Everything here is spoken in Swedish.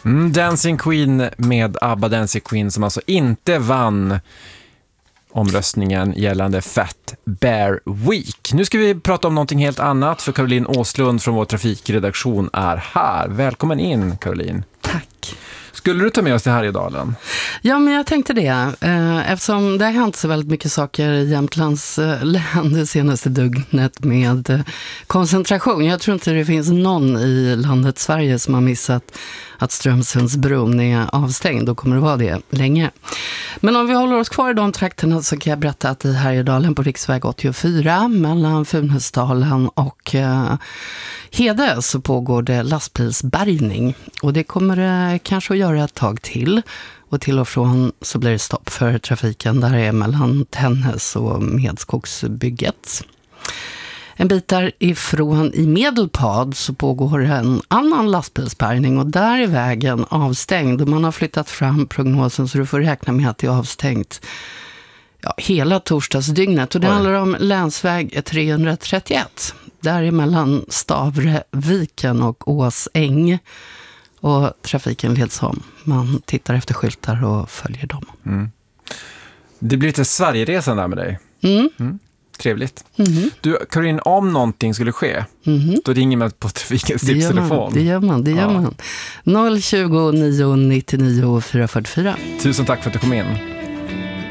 Dancing Queen med ABBA Dancing Queen som alltså inte vann omröstningen gällande Fat Bear Week. Nu ska vi prata om någonting helt annat för Caroline Åslund från vår trafikredaktion är här. Välkommen in, Caroline. Tack. Skulle du ta med oss till Härjedalen? Ja, men jag tänkte det. Eftersom det har hänt så väldigt mycket saker i Jämtlands län det senaste dygnet med koncentration. Jag tror inte det finns någon i landet Sverige som har missat att Strömsundsbron är avstängd. Då kommer det vara det länge. Men om vi håller oss kvar i de trakterna så kan jag berätta att i Härjedalen på riksväg 84 mellan Funäsdalen och Hede så pågår det lastbilsbärgning. Och det kommer det kanske att göra ett tag till. Och till och från så blir det stopp för trafiken där det är mellan Tännäs och Medskogsbygget. En bit därifrån i Medelpad så pågår en annan lastbilsbärgning och där är vägen avstängd och man har flyttat fram prognosen så du får räkna med att det är avstängt hela torsdagsdygnet. Och det handlar om länsväg 331. Där är mellan Stavreviken och Åsäng och trafiken leds om. Man tittar efter skyltar och följer dem. Mm. Det blir lite Sverigeresan där med dig. Trevligt. Du, Caroline, om någonting skulle ske, då ringer man på trafikens tipstelefon. Det gör man. 020 999 444. Tusen tack för att du kom in.